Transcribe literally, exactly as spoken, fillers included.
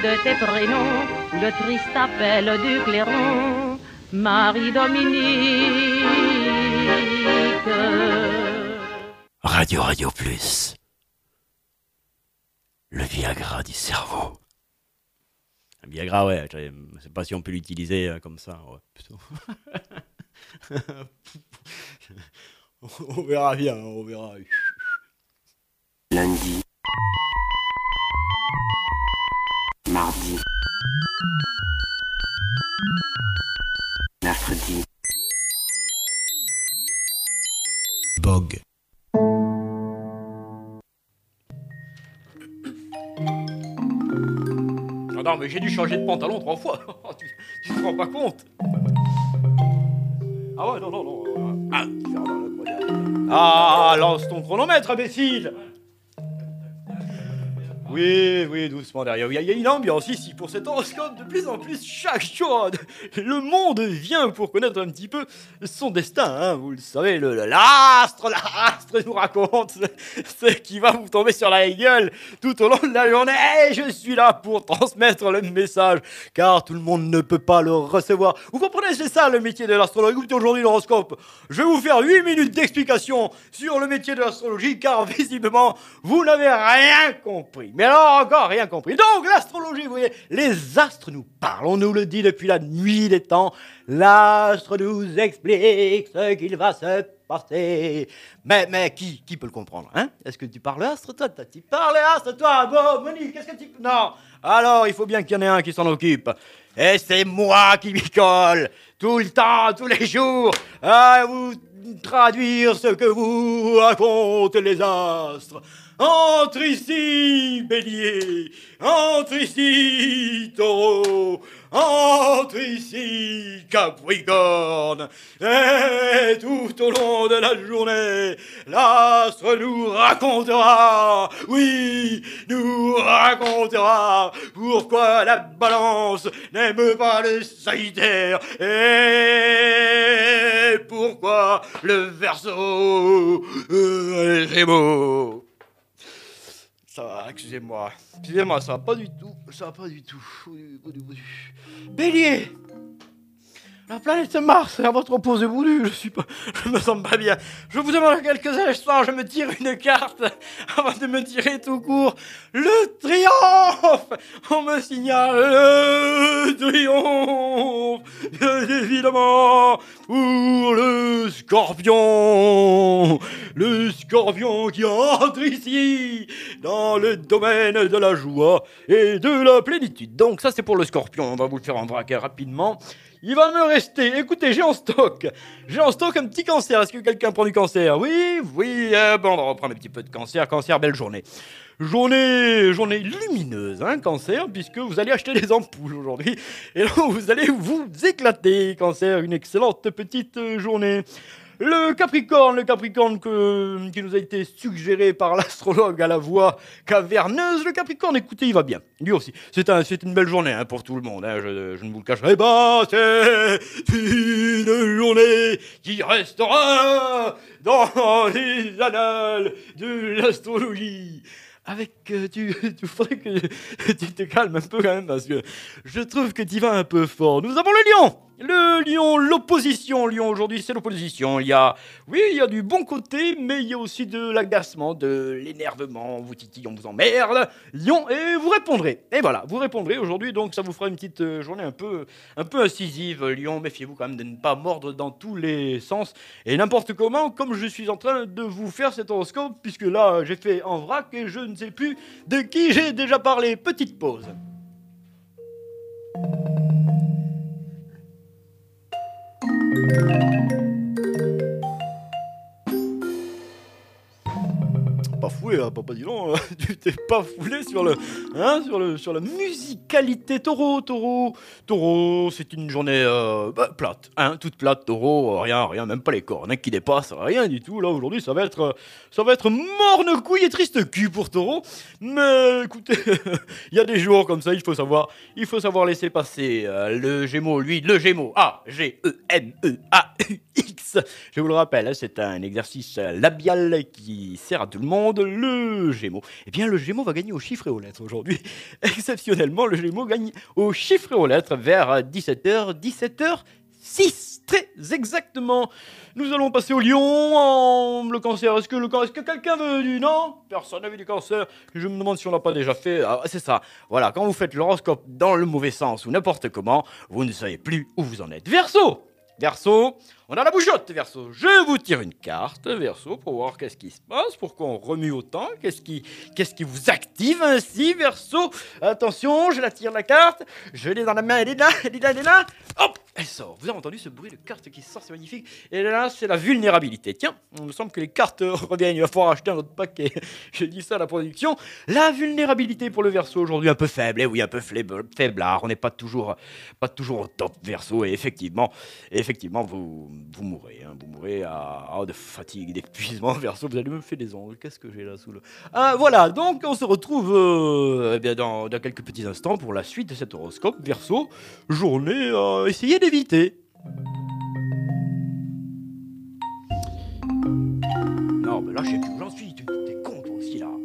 de tes prénoms, le triste appel du clairon, Marie-Dominique. Radio Radio Plus. Le Viagra du cerveau. Un Viagra, ouais, je sais pas si on peut l'utiliser euh, comme ça. Ouais, plutôt. On verra bien, on verra. Lundi. Mardi. Mercredi. Bog. Ah non, mais j'ai dû changer de pantalon trois fois. tu, tu te rends pas compte? Ah ouais, non, non, non. Ah, ah lance ton chronomètre, imbécile. Oui, oui, doucement derrière. Il y, a, il y a une ambiance ici pour cet horoscope. De plus en plus, chaque jour, le monde vient pour connaître un petit peu son destin. Hein. Vous le savez, le, le- l'astre, l'astre nous raconte ce, ce qui va vous tomber sur la gueule tout au long de la journée. Et je suis là pour transmettre le message, car tout le monde ne peut pas le recevoir. Vous comprenez, c'est ça le métier de l'astrologue. Écoutez, aujourd'hui, l'horoscope, je vais vous faire huit minutes d'explication sur le métier de l'astrologie, car visiblement, vous n'avez rien compris. Mais alors, encore rien compris. Donc, l'astrologie, vous voyez, les astres nous parlent. On nous le dit depuis la nuit des temps. L'astre nous explique ce qu'il va se passer. Mais, mais, qui, qui peut le comprendre, hein? Est-ce que tu parles astre, toi? Tu parles astre, toi? Bon, Monique, qu'est-ce que tu... Non. Alors, il faut bien qu'il y en ait un qui s'en occupe. Et c'est moi qui m'y colle. Tout le temps, tous les jours, à vous traduire ce que vous racontent les astres. Entre ici, Bélier, entre ici, Taureau, entre ici, Capricorne, et tout au long de la journée, l'astre nous racontera, oui, nous racontera pourquoi la balance n'aime pas le Sagittaire, et pourquoi le Verseau euh, les Gémeaux. Ça va, excusez-moi. Excusez-moi, ça va pas du tout. Ça va pas du tout. Bélier! La planète Mars est à votre opposé voulu. Je suis pas. Je me sens pas bien. Je vous demande quelques instants. Je me tire une carte avant de me tirer tout court. Le triomphe! On me signale le triomphe! Bien évidemment, pour le scorpion! Le scorpion qui entre ici dans le domaine de la joie et de la plénitude. Donc ça c'est pour le scorpion, on va vous le faire en vrac rapidement. Il va me rester, écoutez, j'ai en stock, j'ai en stock un petit cancer. Est-ce que quelqu'un prend du cancer? Oui, oui, euh, bon, on va reprendre un petit peu de cancer. Cancer, belle journée. Journée, journée lumineuse, hein, cancer, puisque vous allez acheter des ampoules aujourd'hui. Et là, vous allez vous éclater, cancer, une excellente petite journée. Le Capricorne, le Capricorne que, qui nous a été suggéré par l'astrologue à la voix caverneuse. Le Capricorne, écoutez, il va bien. Lui aussi. C'est, un, c'est une belle journée hein, pour tout le monde. Hein, je, je ne vous le cacherai pas. C'est une journée qui restera dans les annales de l'astrologie. Avec, euh, tu, tu faudrait que tu te calmes un peu quand même parce que je trouve que tu vas un peu fort. Nous avons le lion, le lion, l'opposition. Lion aujourd'hui, c'est l'opposition. Il y a, oui, il y a du bon côté, mais il y a aussi de l'agacement, de l'énervement. On vous titille, on vous emmerde. Lion, et vous répondrez. Et voilà, vous répondrez aujourd'hui. Donc ça vous fera une petite euh, journée un peu, un peu incisive. Lion, méfiez-vous quand même de ne pas mordre dans tous les sens et n'importe comment, comme je suis en train de vous faire cet horoscope, puisque là j'ai fait en vrac et je ne sais plus de qui j'ai déjà parlé. Petite pause. Pas foulé là, papa dis donc, tu t'es pas foulé sur le, hein, sur le, sur la musicalité. Taureau, taureau, taureau, c'est une journée euh, bah, plate, hein, toute plate. Taureau, rien, rien, même pas les cornes hein, qui dépassent, rien du tout. Là aujourd'hui, ça va être, ça va être morne couille et triste cul pour Taureau. Mais écoutez, il y a des jours comme ça, il faut savoir, il faut savoir laisser passer. Euh, le Gémeaux, lui, le Gémeaux, A G E M E A U X. six. Je vous le rappelle, hein, c'est un exercice labial qui sert à tout le monde. Le Gémeaux. Eh bien, le Gémeaux va gagner aux chiffres et aux lettres aujourd'hui. Exceptionnellement, le Gémeaux gagne aux chiffres et aux lettres vers dix-sept heures, dix-sept heures six. Très exactement. Nous allons passer au Lion. En... Le Cancer. Est-ce que, le... Est-ce que quelqu'un veut du... Non, personne n'a vu du Cancer. Je me demande si on l'a pas déjà fait. Ah, c'est ça. Voilà, quand vous faites l'horoscope dans le mauvais sens ou n'importe comment, vous ne savez plus où vous en êtes. Verseau. Verseau, on a la bougeotte, Verseau. Je vous tire une carte, Verseau, pour voir qu'est-ce qui se passe, pourquoi on remue autant, qu'est-ce qui, qu'est-ce qui vous active ainsi, Verseau. Attention, je la tire la carte, je l'ai dans la main, elle est là, elle est là, elle est là. Hop, elle sort. Vous avez entendu ce bruit de carte qui sort, c'est magnifique. Et là, c'est la vulnérabilité. Tiens, il me semble que les cartes reviennent, il va falloir acheter un autre paquet. Je dis ça à la production. La vulnérabilité pour le Verseau aujourd'hui un peu faible, et oui, un peu faiblard. On n'est pas toujours, pas toujours au top, Verseau, et effectivement, effectivement, vous, vous mourrez, hein, vous mourrez à, à de fatigue, d'épuisement, Verseau. Vous allez me faire des ongles. Qu'est-ce que j'ai là sous le... Ah, voilà. Donc, on se retrouve euh, eh bien, dans, dans quelques petits instants pour la suite de cet horoscope, Verseau. Journée à essayer d'éviter. Non, mais là, je sais plus où j'en suis.